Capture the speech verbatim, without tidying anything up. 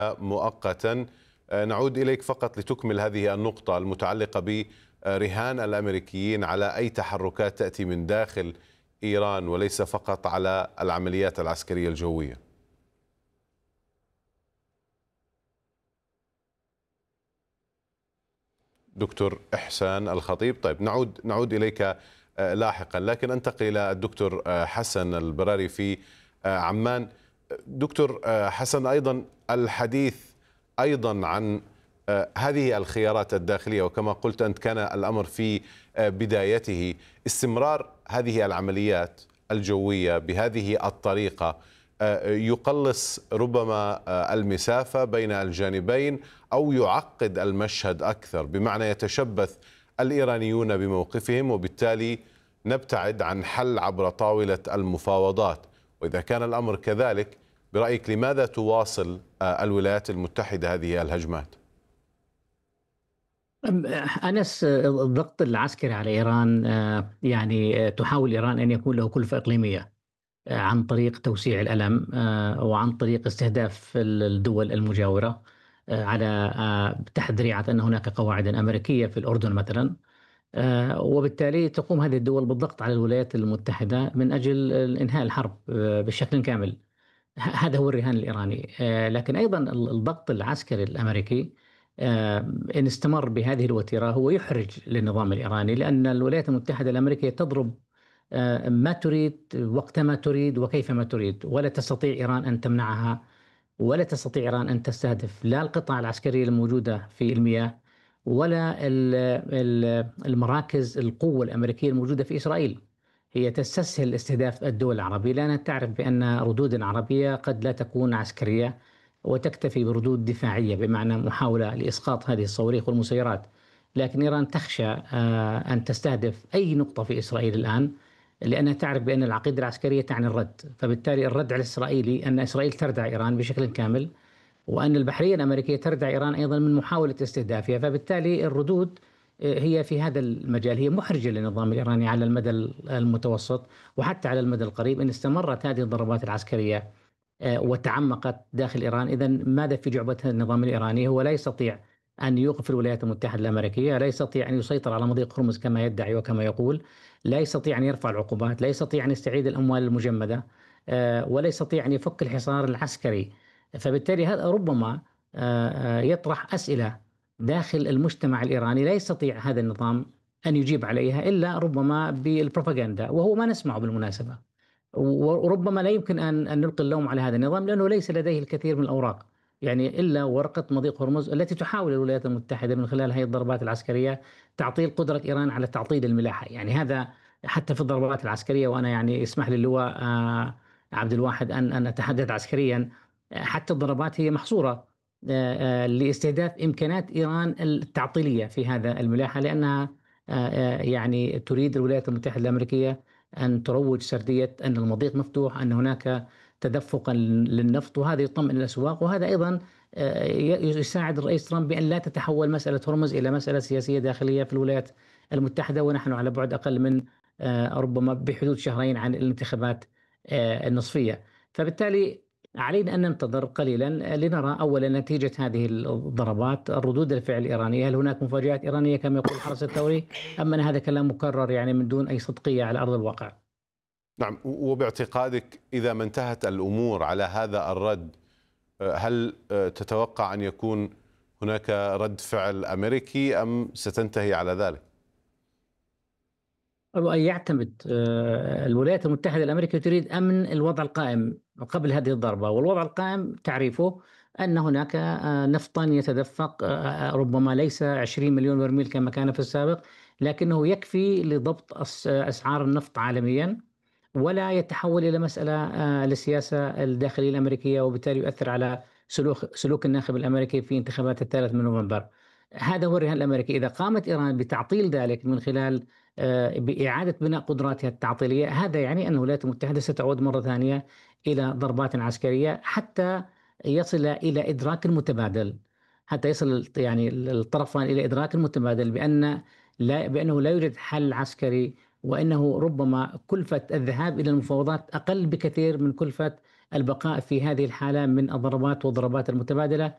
مؤقتا. نعود إليك فقط لتكمل هذه النقطة المتعلقة برهان الأمريكيين على أي تحركات تأتي من داخل إيران وليس فقط على العمليات العسكرية الجوية. دكتور إحسان الخطيب، طيب نعود نعود إليك لاحقا، لكن أنتقل إلى الدكتور حسن البراري في عمان. دكتور حسن، أيضا الحديث أيضا عن هذه الخيارات الداخلية، وكما قلت أنت كان الأمر في بدايته استمرار هذه العمليات الجوية بهذه الطريقة يقلص ربما المسافة بين الجانبين أو يعقد المشهد أكثر، بمعنى يتشبث الإيرانيون بموقفهم وبالتالي نبتعد عن حل عبر طاولة المفاوضات. وإذا كان الأمر كذلك برأيك لماذا تواصل الولايات المتحدة هذه الهجمات؟ أنس، الضغط العسكري على إيران يعني تحاول إيران أن يكون له كلفة إقليمية عن طريق توسيع الألم وعن طريق استهداف الدول المجاورة على تحت ذريعة أن هناك قواعد أمريكية في الأردن مثلا، وبالتالي تقوم هذه الدول بالضغط على الولايات المتحدة من أجل إنهاء الحرب بشكل كامل. هذا هو الرهان الإيراني. لكن أيضا الضغط العسكري الأمريكي إن استمر بهذه الوتيرة هو يحرج للنظام الإيراني، لأن الولايات المتحدة الأمريكية تضرب ما تريد وقت ما تريد وكيفما تريد، ولا تستطيع إيران أن تمنعها، ولا تستطيع إيران أن تستهدف لا القطع العسكرية الموجودة في المياه ولا المراكز القوة الأمريكية الموجودة في إسرائيل. هي تستسهل استهداف الدول العربية لأنها تعرف بأن ردود العربية قد لا تكون عسكرية وتكتفي بردود دفاعية، بمعنى محاولة لإسقاط هذه الصواريخ والمسيرات. لكن إيران تخشى أن تستهدف أي نقطة في إسرائيل الآن، لأنها تعرف بأن العقيدة العسكرية تعني الرد، فبالتالي الرد على الإسرائيلي أن إسرائيل تردع إيران بشكل كامل، وأن البحرية الأمريكية تردع إيران أيضا من محاولة استهدافها. فبالتالي الردود هي في هذا المجال هي محرجة للنظام الإيراني على المدى المتوسط وحتى على المدى القريب. إن استمرت هذه الضربات العسكرية وتعمقت داخل إيران، إذا ماذا في جعبة النظام الإيراني؟ هو لا يستطيع أن يوقف الولايات المتحدة الأمريكية، لا يستطيع أن يسيطر على مضيق هرمز كما يدعي وكما يقول، لا يستطيع أن يرفع العقوبات، لا يستطيع أن يستعيد الأموال المجمدة، ولا يستطيع أن يفك الحصار العسكري. فبالتالي هذا ربما يطرح أسئلة داخل المجتمع الإيراني لا يستطيع هذا النظام أن يجيب عليها إلا ربما بالبروباغندا، وهو ما نسمعه بالمناسبة. وربما لا يمكن أن أن نلقي اللوم على هذا النظام لأنه ليس لديه الكثير من الأوراق، يعني إلا ورقة مضيق هرمز التي تحاول الولايات المتحدة من خلال هذه الضربات العسكرية تعطيل قدرة إيران على تعطيل الملاحة. يعني هذا حتى في الضربات العسكرية، وأنا يعني اسمح لي اللواء عبد الواحد أن أن أتحدث عسكريا، حتى الضربات هي محصورة لاستهداف إمكانات إيران التعطيلية في هذا الملاحة، لأنها يعني تريد الولايات المتحدة الأمريكية أن تروج سردية أن المضيق مفتوح، أن هناك تدفقا للنفط، وهذا يطمئن الأسواق، وهذا أيضا يساعد الرئيس ترامب بأن لا تتحول مسألة هرمز إلى مسألة سياسية داخلية في الولايات المتحدة، ونحن على بعد أقل من ربما بحدود شهرين عن الانتخابات النصفية. فبالتالي علينا أن ننتظر قليلا لنرى أولا نتيجة هذه الضربات، الردود الفعل الإيرانية، هل هناك مفاجآت إيرانية كما يقول الحرس الثوري، أم أن هذا كلام مكرر يعني من دون أي صدقية على أرض الواقع؟ نعم، وباعتقادك إذا ما انتهت الأمور على هذا الرد، هل تتوقع أن يكون هناك رد فعل أمريكي أم ستنتهي على ذلك؟ يعتمد. الولايات المتحدة الأمريكية تريد أمن الوضع القائم قبل هذه الضربة، والوضع القائم تعريفه أن هناك نفطا يتدفق، ربما ليس عشرين مليون برميل كما كان في السابق، لكنه يكفي لضبط أسعار النفط عالميا، ولا يتحول إلى مسألة للسياسة الداخلية الأمريكية، وبالتالي يؤثر على سلوك سلوك الناخب الأمريكي في انتخابات الثالث من نوفمبر. هذا هو الرهان الأمريكي. إذا قامت إيران بتعطيل ذلك من خلال بإعادة بناء قدراتها التعطيلية، هذا يعني أن الولايات المتحدة ستعود مرة ثانية إلى ضربات عسكرية حتى يصل إلى إدراك المتبادل، حتى يصل يعني الطرفان إلى إدراك المتبادل بأن لا بأنه لا يوجد حل عسكري، وأنه ربما كلفة الذهاب إلى المفاوضات أقل بكثير من كلفة البقاء في هذه الحالة من الضربات والضربات المتبادلة